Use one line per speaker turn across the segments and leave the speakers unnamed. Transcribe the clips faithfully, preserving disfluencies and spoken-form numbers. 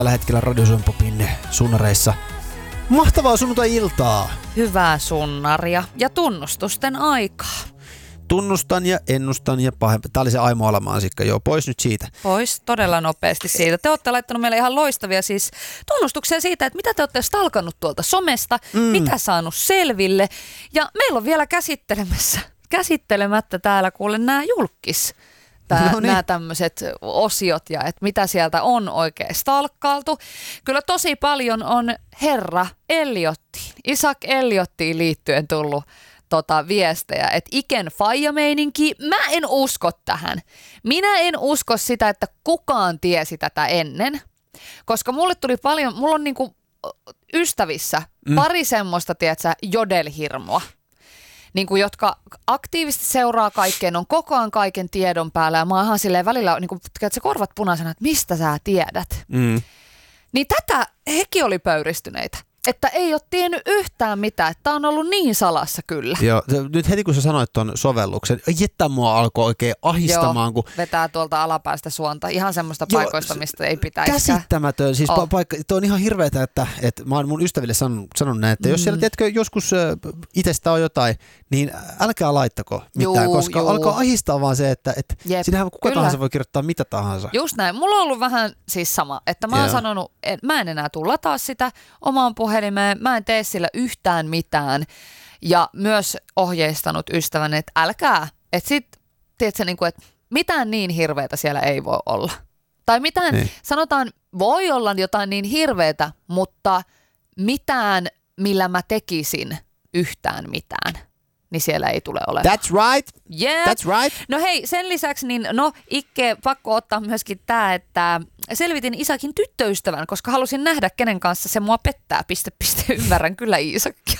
Tällä hetkellä Radio Suomen Popin sunnareissa. Mahtavaa sunnuntai-iltaa!
Hyvää sunnaria ja tunnustusten aikaa.
Tunnustan ja ennustan ja pahempi. Tämä oli se Aimo Alamansikka, joo, pois nyt siitä.
Pois todella nopeasti siitä. Te olette laittanut meille ihan loistavia siis tunnustuksia siitä, että mitä te olette stalkannut tuolta somesta, mm. mitä saanut selville. Ja meillä on vielä käsittelemässä, käsittelemättä täällä kuule nämä julkis. Tää, no niin. Nämä tämmöiset osiot ja että mitä sieltä on oikein stalkkailtu. Kyllä tosi paljon on herra Eliottiin, Isaac Eliottiin liittyen tullut tota, viestejä, että iken faija-meininki, mä en usko tähän. Minä en usko sitä, että kukaan tiesi tätä ennen, koska mulle tuli paljon, mulla on niinku ystävissä mm. pari semmoista, tiedätkö, jodelhirmoa. Niin kuin, jotka aktiivisesti seuraa kaikkeen, on koko ajan kaiken tiedon päällä ja mä oon ihan silleen välillä niin kuin, että se korvat punaisena, että mistä sä tiedät. Mm. Niin tätä hekin oli pöyristyneitä, että ei ole tiennyt yhtään mitään, että tää on ollut niin salassa kyllä.
Joo, nyt heti kun sä sanoit ton sovelluksen, jettä mua alkoi oikein ahistamaan.
Joo,
kun
vetää tuolta alapäästä suonta, ihan semmoista Joo, paikoista, mistä ei pitäisi.
Käsittämätön, siis oh. paikka, toi on ihan hirveetä, että, että mä oon mun ystäville sanonut, sanonut näin, että mm. jos siellä tiedätkö, joskus itsestä on jotain, niin älkää laittako mitään, juu, koska juu. alkaa ahistaa vaan se, että, että sinähän kuka Kyllä. tahansa voi kirjoittaa mitä tahansa.
Just näin, mulla on ollut vähän siis sama, että mä oon Joo. sanonut, että mä en enää tule lataa sitä omaan puhelimeen, mä en tee sillä yhtään mitään ja myös ohjeistanut ystävän, että älkää, että sit, tiedätkö, niin kuin, että mitään niin hirveätä siellä ei voi olla. Tai mitään, niin. sanotaan, voi olla jotain niin hirveätä, mutta mitään, millä mä tekisin yhtään mitään, niin siellä ei tule olemaan.
That's right.
Yeah.
That's right.
No hei, sen lisäksi, niin no Ikke, pakko ottaa myöskin tämä, että selvitin Isakin tyttöystävän, koska halusin nähdä, kenen kanssa se mua pettää, piste, piste, ymmärrän kyllä Isakkia.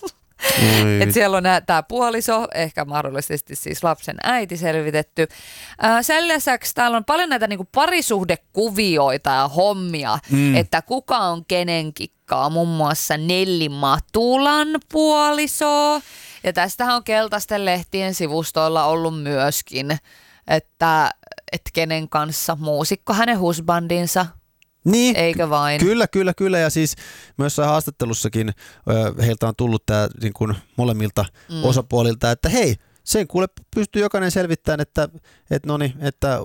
Että siellä on tämä puoliso, ehkä mahdollisesti siis lapsen äiti selvitetty. Ää, sen lisäksi täällä on paljon näitä niinku parisuhdekuvioita ja hommia, mm. että kuka on kenenkikkaa, muun muassa Nelli Matulan puoliso. Ja tästähän on keltaisten lehtien sivustoilla ollut myöskin, että, että kenen kanssa muusikko hänen husbandinsa.
Niin,
eikö vain?
Kyllä, kyllä, kyllä. Ja siis myös haastattelussakin ö, heiltä on tullut tämä niin kuin molemmilta mm. osapuolilta, että hei, sen kuule pystyy jokainen selvittämään, että, että, noni, että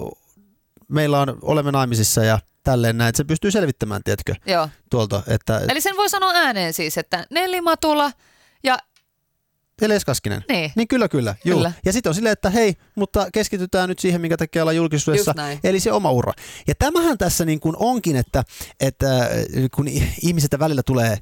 meillä on, olemme naimisissa ja tälleen näin, että se pystyy selvittämään, tiedätkö,
Joo.
tuolta. Että,
eli sen voi sanoa ääneen siis, että Nelli Matula ja
Elias Kaskinen.
Niin.
Niin kyllä, kyllä. kyllä. Ja sitten on silleen, että hei, mutta keskitytään nyt siihen, minkä takia ollaan julkisuudessa, eli se oma ura. Ja tämähän tässä niin kuin onkin, että, että kun ihmiset välillä tulee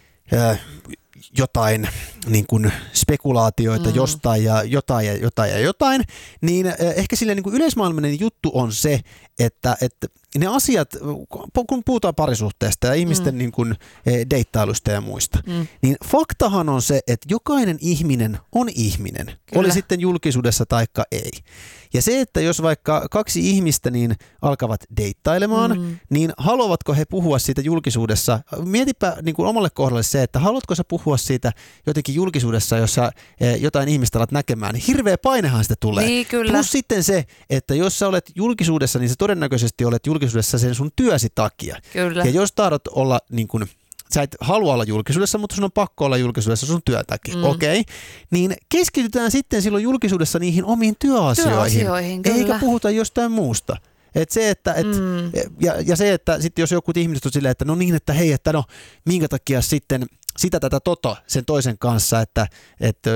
äh, jotain niin kuin spekulaatioita mm. jostain ja jotain ja jotain ja jotain, niin äh, ehkä silleen niin kuin yleismaailmainen juttu on se, että, että ne asiat, kun puhutaan parisuhteesta ja ihmisten mm. niin kuin deittailusta ja muista, mm. niin faktahan on se, että jokainen ihminen on ihminen, Kyllä. oli sitten julkisuudessa taikka ei. Ja se, että jos vaikka kaksi ihmistä niin alkavat deittailemaan, mm. niin haluavatko he puhua siitä julkisuudessa? Mietipä niin kuin omalle kohdalle se, että haluatko sä puhua siitä jotenkin julkisuudessa, jossa jotain ihmistä alat näkemään. Hirveä painehan sitä tulee.
Niin, kyllä.
Plus sitten se, että jos sä olet julkisuudessa, niin sä todennäköisesti olet julkisuudessa sen sun työsi takia.
Kyllä.
Ja jos tahdot olla niin kuin, sä et halua olla julkisuudessa, mutta sun on pakko olla julkisuudessa sun työn takia, mm. okei, okay. Niin keskitytään sitten silloin julkisuudessa niihin omiin työasioihin,
työasioihin
eikä puhuta jostain muusta. Et se, että, et, mm. ja, ja se, että sitten jos joku ihmiset on silleen, että no niin, että hei, että no minkä takia sitten sitä tätä toto sen toisen kanssa, että, että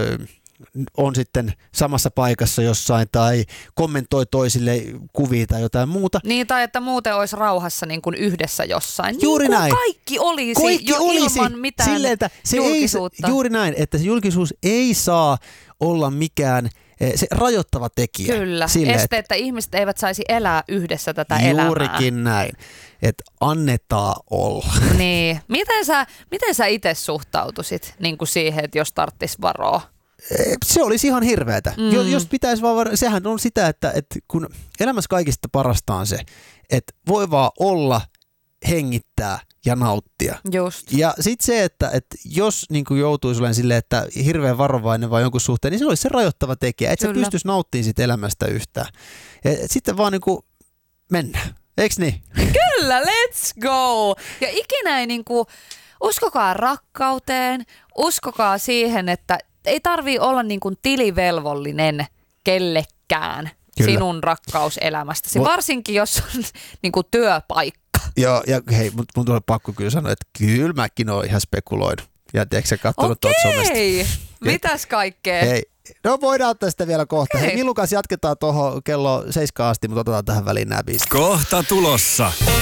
on sitten samassa paikassa jossain tai kommentoi toisille kuvia tai jotain muuta.
Niin, tai että muuten olisi rauhassa niin kuin yhdessä jossain.
Juuri
niin
näin.
Kaikki olisi
kaikki
jo
olisi
ilman mitään
silleen, että se
julkisuutta.
Ei, juuri näin, että se julkisuus ei saa olla mikään se rajoittava tekijä.
Kyllä,
sille,
este, että ihmiset eivät saisi elää yhdessä tätä
juurikin
elämää.
Juurikin näin, että annetaan olla.
Niin, miten sä, miten sä itse suhtautuisit niin kuin siihen, että jos tarttis varoa?
Se olisi ihan hirveätä. Mm. Jos pitäisi vaan var... sehän on sitä, että, että kun elämässä kaikista parasta on se, että voi vaan olla, hengittää ja nauttia.
Just.
Ja sitten se, että, että jos niin kuin joutuisi olemaan silleen, että hirveän varovainen vai jonkun suhteen, niin se olisi se rajoittava tekijä, että sä pystyisi nauttimaan siitä elämästä yhtään. Ja sitten vaan niin kuin mennään. Eiks niin?
Kyllä, let's go! Ja ikinä ei niinku, uskokaa rakkauteen, uskokaa siihen, että ei tarvii olla niinku tilivelvollinen kellekään Kyllä. sinun rakkauselämästäsi, Mut, varsinkin jos on niinku työpaikka.
Joo, ja hei, mun, mun tulee pakko kyllä sanoa, että kyllä mäkin oon ihan spekuloinut. Ja eikö sä kattonut tuolta somesta?
Okei, mitäs kaikkea?
Hei, no voidaan ottaa sitä vielä kohta.
Hei,
hei Milun kanssa jatketaan tuohon kello seitsemän asti, mutta otetaan tähän väliin nämä biisit.
Kohta tulossa.